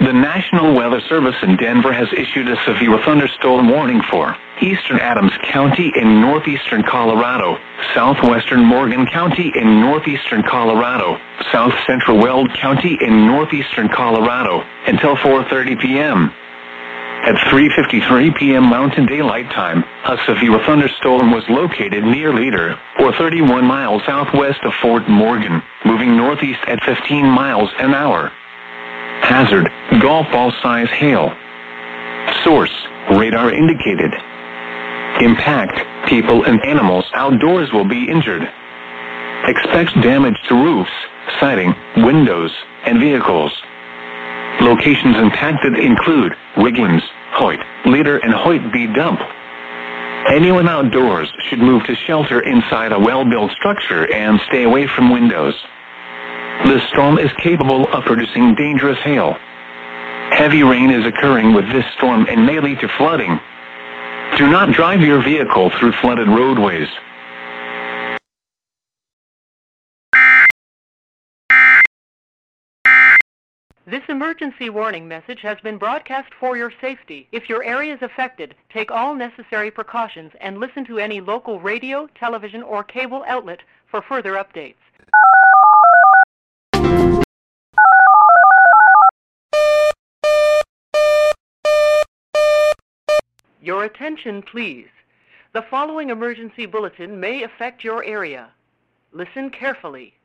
The National Weather Service in Denver has issued a severe thunderstorm warning for eastern Adams County in northeastern Colorado, southwestern Morgan County in northeastern Colorado, south central Weld County in northeastern Colorado, until 4:30 p.m. At 3:53 p.m. Mountain Daylight Time, a severe thunderstorm was located near Leader, or 31 miles southwest of Fort Morgan, moving northeast at 15 miles an hour. Hazard, golf ball size hail. Source, radar indicated. Impact, people and animals outdoors will be injured. Expect damage to roofs, siding, windows, and vehicles. Locations impacted include Riggins, Hoyt, Leader, and Hoyt B. Dump. Anyone outdoors should move to shelter inside a well-built structure and stay away from windows. The storm is capable of producing dangerous hail. Heavy rain is occurring with this storm and may lead to flooding. Do not drive your vehicle through flooded roadways. This emergency warning message has been broadcast for your safety. If your area is affected, take all necessary precautions and listen to any local radio, television, or cable outlet for further updates. Your attention, please. The following emergency bulletin may affect your area. Listen carefully.